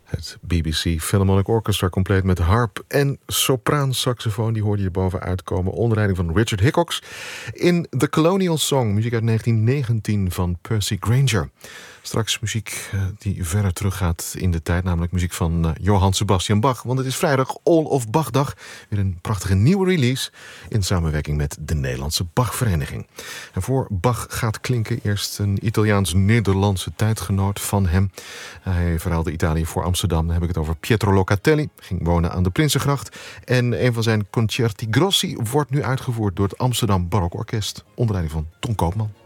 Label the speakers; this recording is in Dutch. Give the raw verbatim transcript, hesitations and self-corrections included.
Speaker 1: Het B B C Philharmonic Orchestra, compleet met harp en sopraansaxofoon. Die hoorde je boven uitkomen onder leiding van Richard Hickox in The Colonial Song, muziek uit negentien negentien van Percy Grainger. Straks muziek die verder teruggaat in de tijd, namelijk muziek van Johann Sebastian Bach. Want het is vrijdag All of Bach dag. Weer een prachtige nieuwe release in samenwerking met de Nederlandse Bachvereniging. En voor Bach gaat klinken eerst een Italiaans-Nederlandse tijdgenoot van hem. Hij verhaalde Italië voor Amsterdam. Dan heb ik het over Pietro Locatelli. Ging wonen aan de Prinsengracht. En een van zijn concerti grossi wordt nu uitgevoerd door het Amsterdam Barokorkest onder leiding van Ton Koopman.